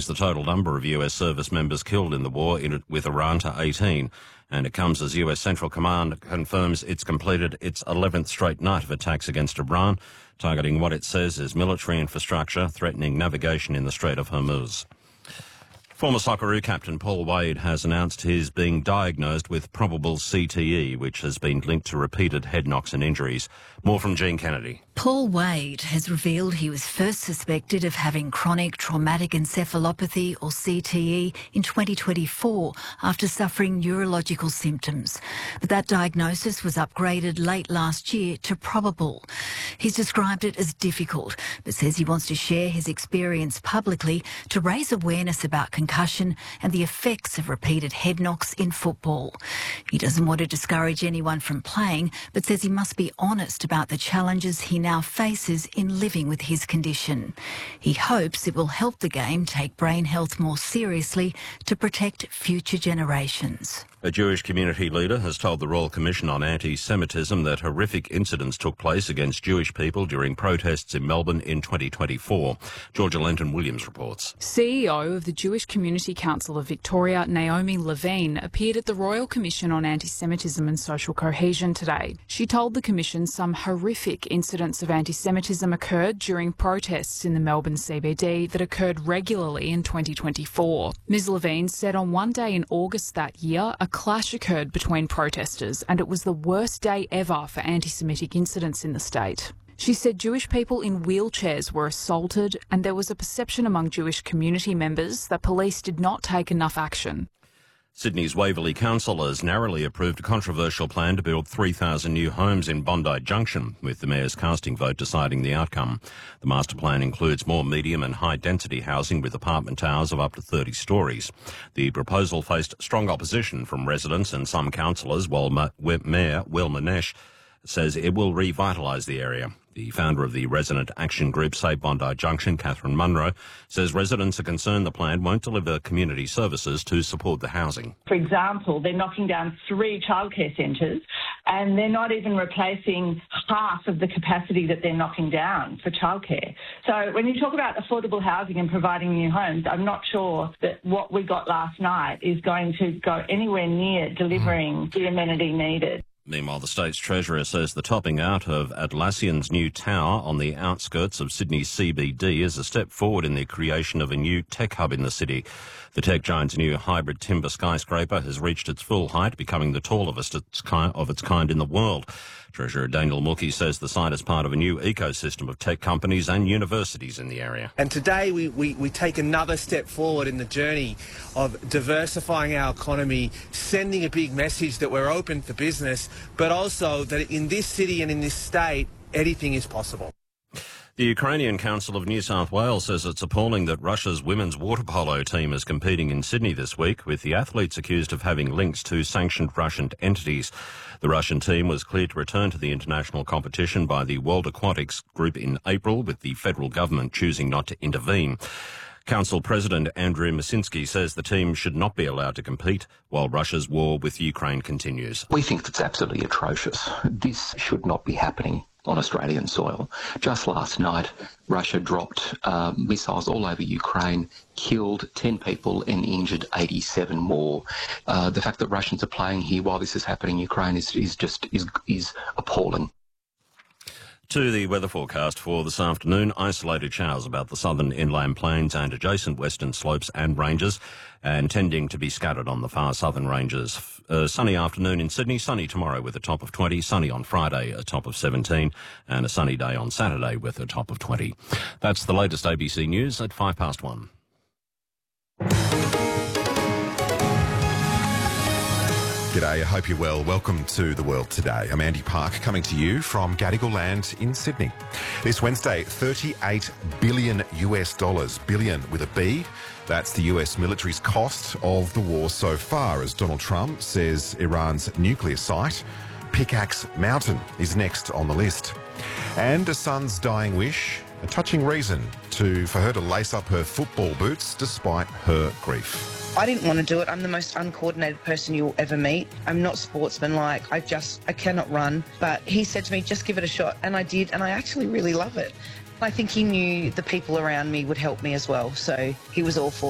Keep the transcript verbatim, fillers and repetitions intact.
the total number of U S service members killed in the war in, with Iran to eighteen. And it comes as U S Central Command confirms it's completed its eleventh straight night of attacks against Iran, targeting what it says is military infrastructure, threatening navigation in the Strait of Hormuz. Former Socceroo captain Paul Wade has announced he's being diagnosed with probable C T E, which has been linked to repeated head knocks and injuries. More from Jean Kennedy. Paul Wade has revealed he was first suspected of having chronic traumatic encephalopathy, or C T E, in twenty twenty-four after suffering neurological symptoms. But that diagnosis was upgraded late last year to probable. He's described it as difficult, but says he wants to share his experience publicly to raise awareness about concussion and the effects of repeated head knocks in football. He doesn't want to discourage anyone from playing, but says he must be honest about the challenges he now faces in living with his condition. He hopes it will help the game take brain health more seriously to protect future generations. A Jewish community leader has told the Royal Commission on Anti-Semitism that horrific incidents took place against Jewish people during protests in Melbourne in twenty twenty-four. Georgia Lenton-Williams reports. C E O of the Jewish Community Council of Victoria, Naomi Levine, appeared at the Royal Commission on Anti-Semitism and Social Cohesion today. She told the Commission some horrific incidents of anti-Semitism occurred during protests in the Melbourne C B D that occurred regularly in twenty twenty-four. Miz Levine said on one day in August that year, a clash occurred between protesters and it was the worst day ever for anti-Semitic incidents in the state. She said Jewish people in wheelchairs were assaulted and there was a perception among Jewish community members that police did not take enough action. Sydney's Waverley councillors narrowly approved a controversial plan to build three thousand new homes in Bondi Junction, with the mayor's casting vote deciding the outcome. The master plan includes more medium and high-density housing with apartment towers of up to thirty storeys. The proposal faced strong opposition from residents and some councillors, while Ma- Mayor Will Manesh says it will revitalise the area. The founder of the resident action group Save Bondi Junction, Catherine Munro, says residents are concerned the plan won't deliver community services to support the housing. For example, they're knocking down three childcare centres and they're not even replacing half of the capacity that they're knocking down for childcare. So when you talk about affordable housing and providing new homes, I'm not sure that what we got last night is going to go anywhere near delivering the amenity needed. Meanwhile, the state's treasurer says the topping out of Atlassian's new tower on the outskirts of Sydney's C B D is a step forward in the creation of a new tech hub in the city. The tech giant's new hybrid timber skyscraper has reached its full height, becoming the tallest of its kind in the world. Treasurer Daniel Mookie says the site is part of a new ecosystem of tech companies and universities in the area. And today we, we, we take another step forward in the journey of diversifying our economy, sending a big message that we're open for business, but also that in this city and in this state, anything is possible. The Ukrainian Council of New South Wales says it's appalling that Russia's women's water polo team is competing in Sydney this week, with the athletes accused of having links to sanctioned Russian entities. The Russian team was cleared to return to the international competition by the World Aquatics Group in April, with the federal government choosing not to intervene. Council President Andrew Masinski says the team should not be allowed to compete while Russia's war with Ukraine continues. We think that's absolutely atrocious. This should not be happening on Australian soil. Just last night, Russia dropped uh, missiles all over Ukraine, killed ten people and injured eighty-seven more. Uh, the fact that Russians are playing here while this is happening in Ukraine is, is just is, is appalling. To the weather forecast for this afternoon, isolated showers about the southern inland plains and adjacent western slopes and ranges, and tending to be scattered on the far southern ranges. A sunny afternoon in Sydney, sunny tomorrow with a top of twenty, sunny on Friday, a top of seventeen, and a sunny day on Saturday with a top of twenty. That's the latest A B C News at five past one. G'day, I hope you're well. Welcome to The World Today. I'm Andy Park, coming to you from Gadigal Land in Sydney. This Wednesday, thirty-eight billion U S dollars, billion with a B. That's the U S military's cost of the war so far, as Donald Trump says Iran's nuclear site, Pickaxe Mountain, is next on the list. And a son's dying wish, a touching reason to for her to lace up her football boots despite her grief. I didn't want to do it. I'm the most uncoordinated person you'll ever meet. I'm not sportsmanlike. I just, I cannot run. But he said to me, just give it a shot. And I did, and I actually really love it. I think he knew the people around me would help me as well. So he was all for it.